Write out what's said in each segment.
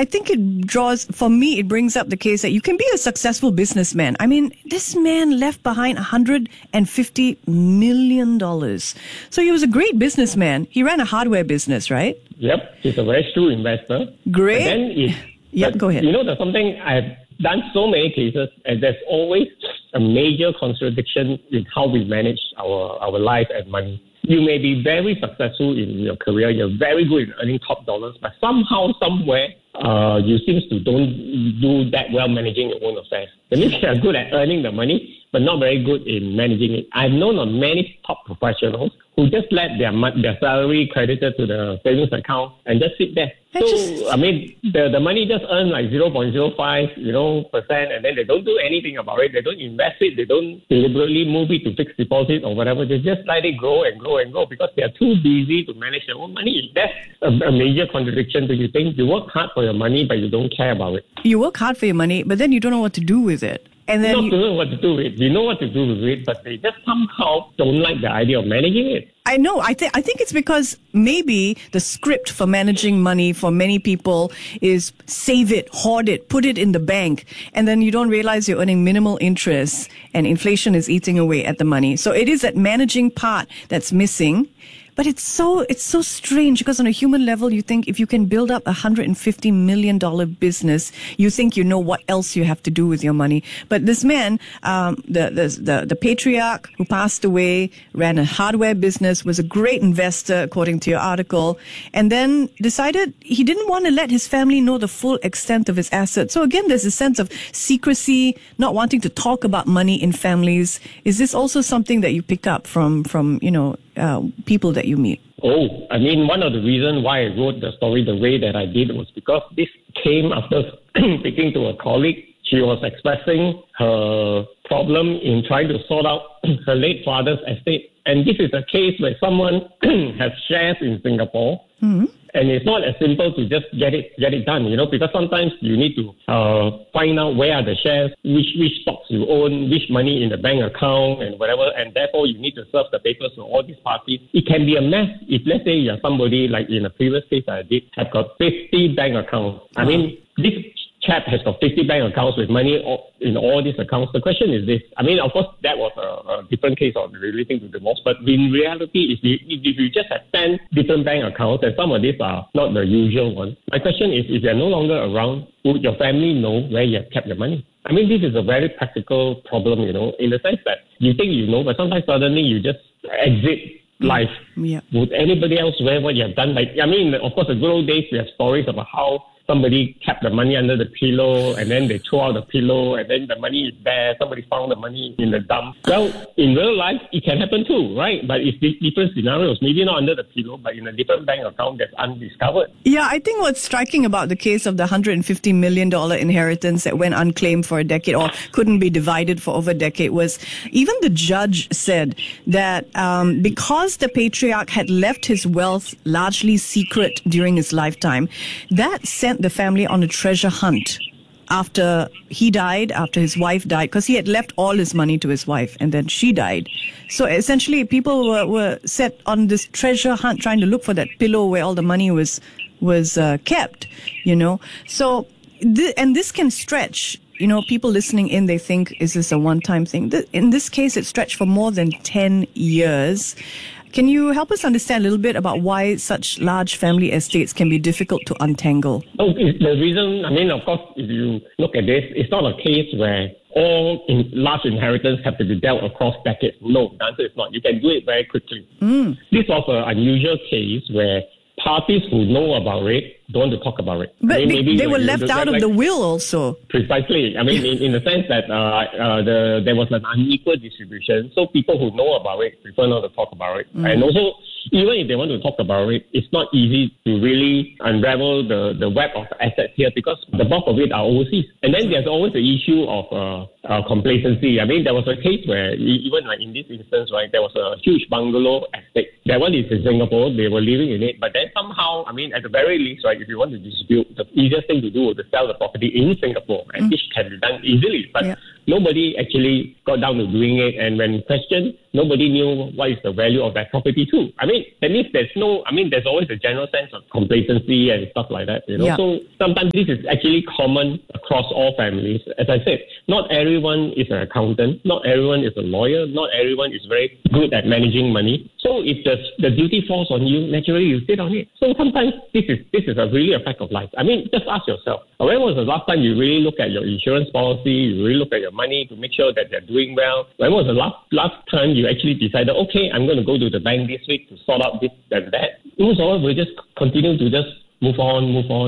I think it brings up the case that you can be a successful businessman. I mean, this man left behind $150 million. So he was a great businessman. He ran a hardware business, right? Yep, he's a very shrewd investor. Great. Go ahead. There's something I've done so many cases, and there's always a major contradiction in how we manage our life and money. You may be very successful in your career. You're very good at earning top dollars, but somehow, somewhere, you seem to don't do that well managing your own affairs. That means you're good at earning the money, but not very good in managing it. I've known of many top professionals who just let their salary credited to the savings account and just sit there. The money just earn like 0.05%, and then they don't do anything about it. They don't invest it. They don't deliberately move it to fixed deposit or whatever. They just let it grow and grow and grow because they are too busy to manage their own money. That's a major contradiction. Do you think you work hard for your money, but you don't care about it? You work hard for your money, but then you don't know what to do with it. And then you don't know what to do with it. You know what to do with it, but they just somehow don't like the idea of managing it. I know. I think it's because maybe the script for managing money for many people is save it, hoard it, put it in the bank, and then you don't realize you're earning minimal interest and inflation is eating away at the money. So it is that managing part that's missing. But it's so strange because on a human level, you think if you can build up $150 million business, you think you know what else you have to do with your money. But this man, the patriarch who passed away, ran a hardware business, was a great investor, according to your article, and then decided he didn't want to let his family know the full extent of his assets. So again, there's a sense of secrecy, not wanting to talk about money in families. Is this also something that you pick up from people that you meet? One of the reasons why I wrote the story the way that I did was because this came after speaking to a colleague. She was expressing her problem in trying to sort out her late father's estate. And this is a case where someone has shares in Singapore. Mm-hmm. And it's not as simple to just get it done, because sometimes you need to find out where are the shares, which stocks you own, which money in the bank account and whatever, and therefore you need to serve the papers to all these parties. It can be a mess if, let's say, you're somebody like in a previous case I did, have got 50 bank accounts. I mean, this chap has got 50 bank accounts with money in all these accounts. The question is this. Of course, that was a different case of relating to divorce. But in reality, if you just have 10 different bank accounts, and some of these are not the usual ones, my question is, if you're no longer around, would your family know where you have kept your money? This is a very practical problem, in the sense that you think you know, but sometimes suddenly you just exit life. Yeah. Would anybody else wear what you have done? Of course, the good old days, we have stories about how somebody kept the money under the pillow and then they throw out the pillow and then the money is there. Somebody found the money in the dump. Well, in real life, it can happen too, right? But it's different scenarios. Maybe not under the pillow, but in a different bank account that's undiscovered. Yeah, I think what's striking about the case of the $150 million inheritance that went unclaimed for a decade or couldn't be divided for over a decade was even the judge said that because the patriarch had left his wealth largely secret during his lifetime, that sent the family on a treasure hunt after he died, after his wife died, because he had left all his money to his wife and then she died. So essentially people were set on this treasure hunt trying to look for that pillow where all the money was kept, So, and this can stretch. People listening in, they think, is this a one-time thing? In this case, it stretched for more than 10 years. Can you help us understand a little bit about why such large family estates can be difficult to untangle? The reason, of course, if you look at this, it's not a case where all large inheritance have to be dealt across decades. No, the answer is not. You can do it very quickly. This was an unusual case where parties who know about it don't want to talk about it. But they were left out of the will also. Precisely. In the sense that there was an unequal distribution, so people who know about it prefer not to talk about it. And also, even if they want to talk about it, it's not easy to really unravel the web of assets here because the bulk of it are overseas. And then there's always the issue of complacency. There was a case where, even like in this instance, right, there was a huge bungalow estate. That one is in Singapore. They were living in it. But then somehow, at the very least, right, if you want to distribute, the easiest thing to do is to sell the property in Singapore, and which can be done easily. But nobody actually got down to doing it. And when questioned, nobody knew what is the value of that property too. I mean, that means there's always a general sense of complacency and stuff like that, you know. Yeah. So sometimes this is actually common across all families. As I said, not everyone is an accountant, not everyone is a lawyer, not everyone is very good at managing money. So if the duty falls on you, naturally you sit on it. So sometimes this is a really a fact of life. I mean, just ask yourself, when was the last time you really look at your insurance policy, you really look at your money to make sure that they're doing well? When was the last time you actually decided, okay, I'm going to go to the bank this week to sort out this and that? Most of us will just continue to just move on.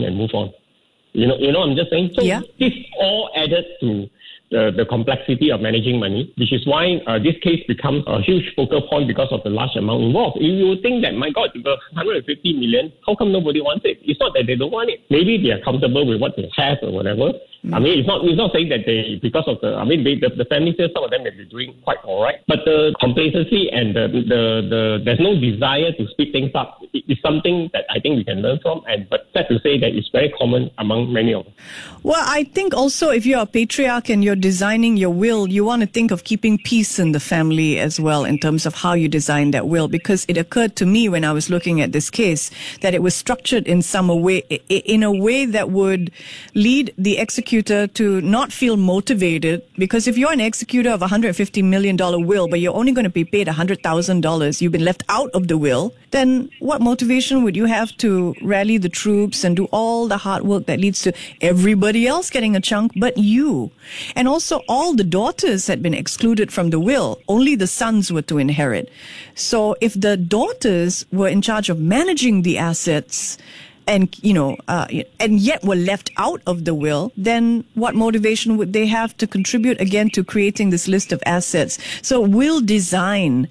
You know I'm just saying? So this all added to the complexity of managing money, which is why this case becomes a huge focal point because of the large amount involved. You would think that, my God, you got 150 million, how come nobody wants it? It's not that they don't want it. Maybe they are comfortable with what they have or whatever. I mean, it's not saying that they, because of the family says some of them may be doing quite all right, but the complacency and there's no desire to speed things up is something that I think we can learn from. But sad to say that it's very common among many of us. Well, I think also if you're a patriarch and you're designing your will, you want to think of keeping peace in the family as well in terms of how you design that will, because it occurred to me when I was looking at this case that it was structured in in a way that would lead the executor to not feel motivated, because if you're an executor of $150 million will, but you're only going to be paid $100,000, you've been left out of the will, then what motivation would you have to rally the troops and do all the hard work that leads to everybody else getting a chunk but you? And also all the daughters had been excluded from the will. Only the sons were to inherit. So if the daughters were in charge of managing the assets and yet were left out of the will, then what motivation would they have to contribute again to creating this list of assets? So will design,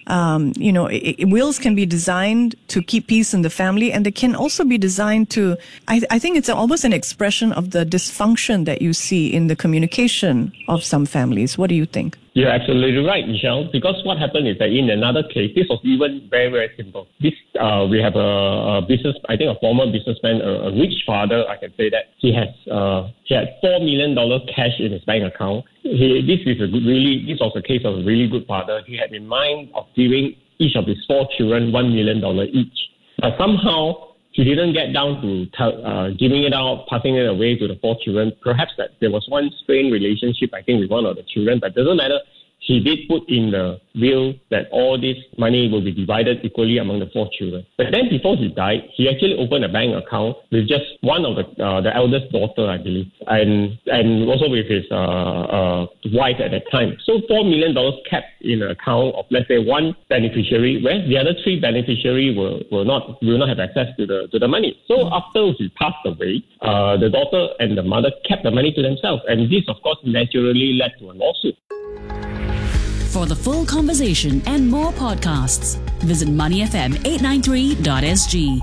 wills can be designed to keep peace in the family, and they can also be designed to, I think it's almost an expression of the dysfunction that you see in the communication of some families. What do you think? You're absolutely right, Michelle, because what happened is that in another case, this was even very, very simple. We have a former businessman, a rich father, I can say that. He had $4 million cash in his bank account. This was a case of a really good father. He had in mind of giving each of his 4 children $1 million each. But somehow, he didn't get down to giving it out, passing it away to the 4 children. Perhaps that there was one strained relationship, I think, with one of the children, but it doesn't matter. He did put in the will that all this money will be divided equally among the 4 children. But then before he died, he actually opened a bank account with just one of the eldest daughter, I believe, and also with his wife at that time. So $4 million kept in an account of, let's say, one beneficiary, where the other 3 beneficiaries will not have access to the money. So after he passed away, the daughter and the mother kept the money to themselves, and this, of course, naturally led to a lawsuit. For the full conversation and more podcasts, visit moneyfm893.sg.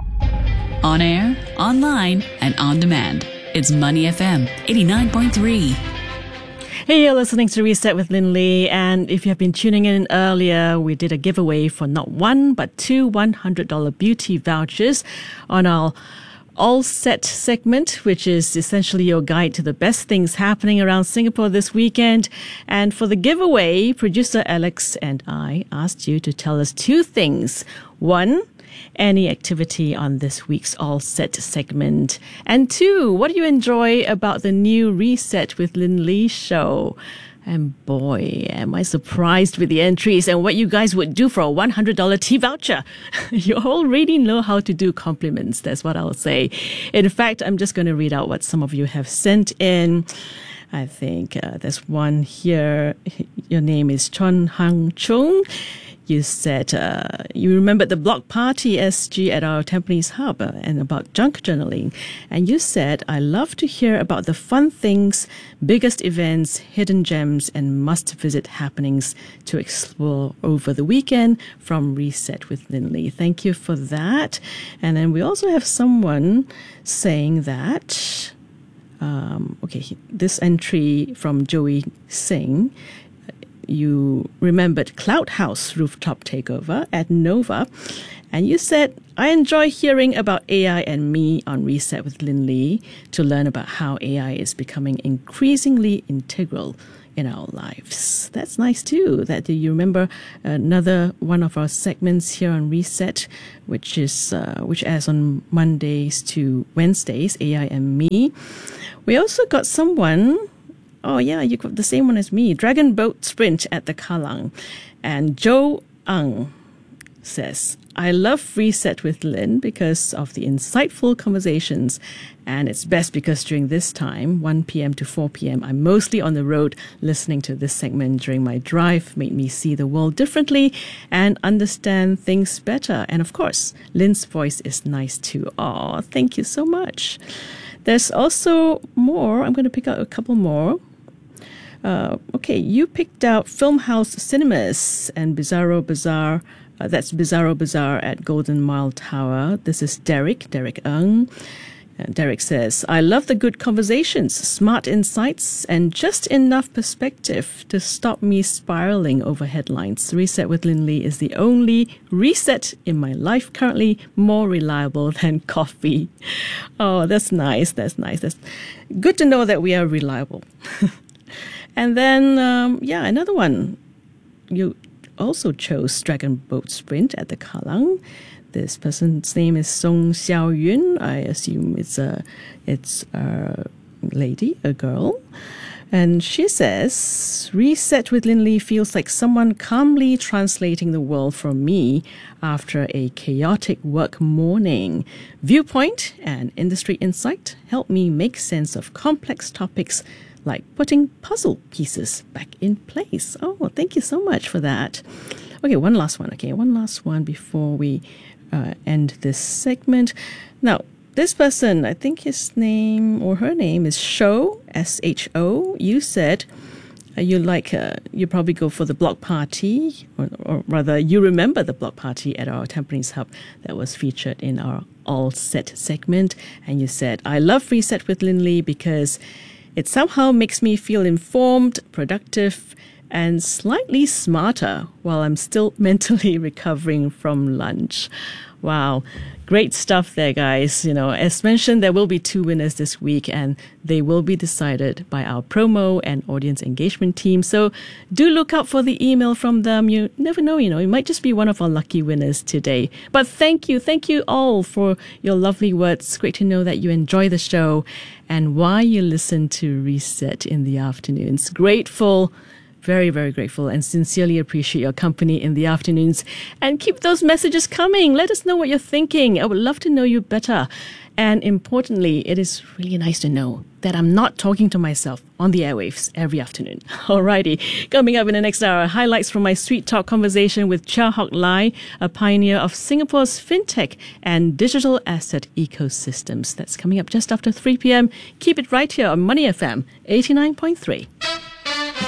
On air, online, and on demand. It's Money FM 89.3. Hey, you're listening to Reset with Lin Lee, and if you have been tuning in earlier, we did a giveaway for not one, but 2 $100 beauty vouchers on our All Set segment, which is essentially your guide to the best things happening around Singapore this weekend. And for the giveaway, producer Alex and I asked you to tell us 2 things. 1, any activity on this week's All Set segment. And 2, what do you enjoy about the new Reset with Lin Lee show? And boy, am I surprised with the entries and what you guys would do for a $100 tea voucher. You already know how to do compliments, that's what I'll say. In fact, I'm just going to read out what some of you have sent in. I think there's one here. Your name is Chon Hang Chung. You said you remembered the block party SG at our Tampines Hub and about junk journaling. And you said, I love to hear about the fun things, biggest events, hidden gems, and must-visit happenings to explore over the weekend from Reset with Lin Lee. Thank you for that. And then we also have someone saying that, this entry from Joey Singh, you remembered Cloud House rooftop takeover at Nova. And you said, I enjoy hearing about AI and me on Reset with Lin Lee to learn about how AI is becoming increasingly integral in our lives. That's nice too, that you remember another one of our segments here on Reset, which airs on Mondays to Wednesdays, AI and me. We also got someone, oh yeah, you got the same one as me, Dragon Boat Sprint at the Kallang. And Joe Ang says, I love Reset with Lin because of the insightful conversations, and it's best because during this time, 1 p.m. to 4 p.m., I'm mostly on the road. Listening to this segment during my drive made me see the world differently and understand things better. And of course, Lin's voice is nice too. Aw, thank you so much. There's also more. I'm going to pick out a couple more. Okay, you picked out Filmhouse Cinemas and Bizarro Bazaar. That's Bizarro Bazaar at Golden Mile Tower. This is Derek Ng. Derek says, I love the good conversations, smart insights, and just enough perspective to stop me spiraling over headlines. Reset with Lin Lee is the only reset in my life currently more reliable than coffee. Oh, that's nice. That's nice. That's good to know that we are reliable. And then, another one. You also chose Dragon Boat Sprint at the Kallang. This person's name is Song Xiao Yun. I assume it's a lady, a girl. And she says, Reset with Lin Lee feels like someone calmly translating the world for me after a chaotic work morning. Viewpoint and industry insight help me make sense of complex topics like putting puzzle pieces back in place. Oh, thank you so much for that. Okay, one last one before we end this segment. Now, this person, I think his name or her name is Sho, S-H-O. You said you probably go for the block party, or rather, you remember the block party at our Tampines Hub that was featured in our All Set segment. And you said, I love Reset with Lin Lee because it somehow makes me feel informed, productive, and slightly smarter while I'm still mentally recovering from lunch. Wow, great stuff there, guys. You know, as mentioned, there will be 2 winners this week, and they will be decided by our promo and audience engagement team. So do look out for the email from them. You never know, you might just be one of our lucky winners today. But thank you all for your lovely words. Great to know that you enjoy the show and why you listen to Reset in the afternoons. Grateful. Very, very grateful and sincerely appreciate your company in the afternoons. And keep those messages coming. Let us know what you're thinking. I would love to know you better. And importantly, it is really nice to know that I'm not talking to myself on the airwaves every afternoon. Alrighty. Coming up in the next hour, highlights from my Sweet Talk conversation with Chia Hock Lai, a pioneer of Singapore's fintech and digital asset ecosystems. That's coming up just after 3 p.m. Keep it right here on Money FM 89.3.